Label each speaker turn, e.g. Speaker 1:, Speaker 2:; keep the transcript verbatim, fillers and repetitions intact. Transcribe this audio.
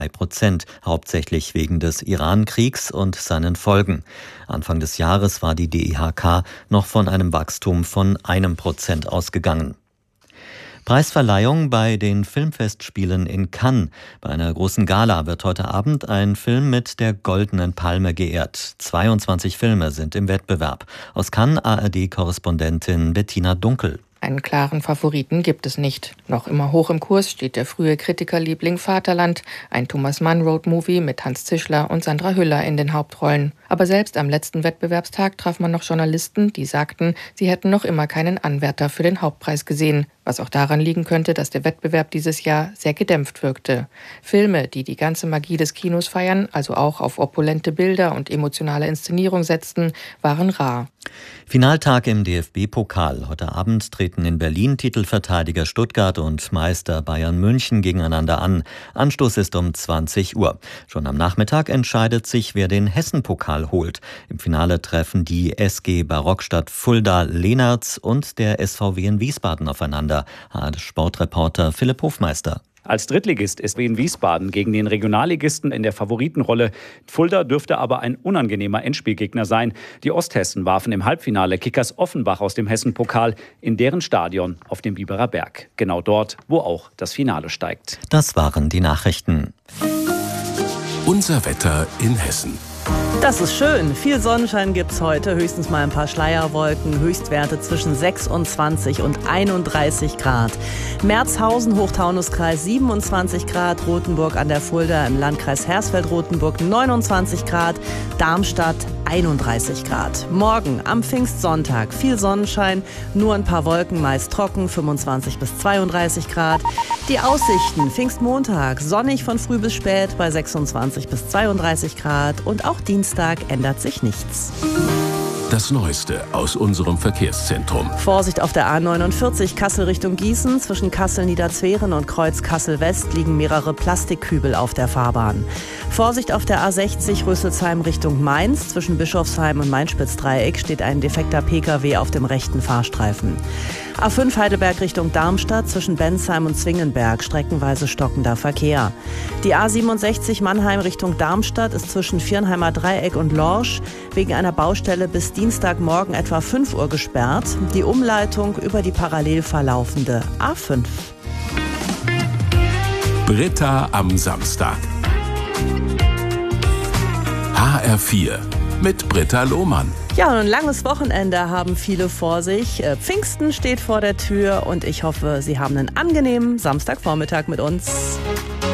Speaker 1: Prozent, hauptsächlich wegen des Iran-Kriegs und seinen Folgen. Anfang des Jahres war die D I H K noch von einem Wachstum von einem Prozent ausgegangen. Preisverleihung bei den Filmfestspielen in Cannes. Bei einer großen Gala wird heute Abend ein Film mit der Goldenen Palme geehrt. zweiundzwanzig Filme sind im Wettbewerb. Aus Cannes A R D-Korrespondentin Bettina Dunkel.
Speaker 2: Einen klaren Favoriten gibt es nicht. Noch immer hoch im Kurs steht der frühe Kritikerliebling Vaterland, ein Thomas Mann-Road-Movie mit Hans Zischler und Sandra Hüller in den Hauptrollen. Aber selbst am letzten Wettbewerbstag traf man noch Journalisten, die sagten, sie hätten noch immer keinen Anwärter für den Hauptpreis gesehen. Was auch daran liegen könnte, dass der Wettbewerb dieses Jahr sehr gedämpft wirkte. Filme, die die ganze Magie des Kinos feiern, also auch auf opulente Bilder und emotionale Inszenierung setzten, waren rar.
Speaker 1: Finaltag im D F B-Pokal. Heute Abend treten in Berlin Titelverteidiger Stuttgart und Meister Bayern München gegeneinander an. Anstoß ist um zwanzig Uhr. Schon am Nachmittag entscheidet sich, wer den Hessen-Pokal holt. Im Finale treffen die S G Barockstadt Fulda-Lehnertz und der S V W in Wiesbaden aufeinander. H R-Sportreporter Philipp Hofmeister.
Speaker 3: Als Drittligist ist Wien Wiesbaden gegen den Regionalligisten in der Favoritenrolle. Fulda dürfte aber ein unangenehmer Endspielgegner sein. Die Osthessen warfen im Halbfinale Kickers Offenbach aus dem Hessen-Pokal in deren Stadion auf dem Biberer Berg. Genau dort, wo auch das Finale steigt.
Speaker 1: Das waren die Nachrichten.
Speaker 4: Unser Wetter in Hessen.
Speaker 5: Das ist schön. Viel Sonnenschein gibt's heute, höchstens mal ein paar Schleierwolken, Höchstwerte zwischen sechsundzwanzig und einunddreißig Grad. Merzhausen, Hochtaunuskreis siebenundzwanzig Grad, Rothenburg an der Fulda im Landkreis Hersfeld-Rotenburg neunundzwanzig Grad, Darmstadt einunddreißig Grad. Morgen am Pfingstsonntag viel Sonnenschein, nur ein paar Wolken, meist trocken, fünfundzwanzig bis zweiunddreißig Grad. Die Aussichten, Pfingstmontag, sonnig von früh bis spät bei sechsundzwanzig bis zweiunddreißig Grad und auch Dienstag ändert sich nichts.
Speaker 4: Das Neueste aus unserem Verkehrszentrum.
Speaker 5: Vorsicht auf der A neunundvierzig Kassel Richtung Gießen. Zwischen Kassel-Niederzweren und Kreuz Kassel-West liegen mehrere Plastikkübel auf der Fahrbahn. Vorsicht auf der A sechzig Rüsselsheim Richtung Mainz. Zwischen Bischofsheim und Main-Spitz-Dreieck steht ein defekter P K W auf dem rechten Fahrstreifen. A fünf Heidelberg Richtung Darmstadt. Zwischen Bensheim und Zwingenberg streckenweise stockender Verkehr. Die A siebenundsechzig Mannheim Richtung Darmstadt ist zwischen Viernheimer Dreieck und Lorsch wegen einer Baustelle bis Dienstagmorgen etwa fünf Uhr gesperrt. Die Umleitung über die parallel verlaufende A fünf.
Speaker 4: Britta am Samstag. H R vier mit Britta Lohmann.
Speaker 5: Ja, und ein langes Wochenende haben viele vor sich. Pfingsten steht vor der Tür und ich hoffe, Sie haben einen angenehmen Samstagvormittag mit uns.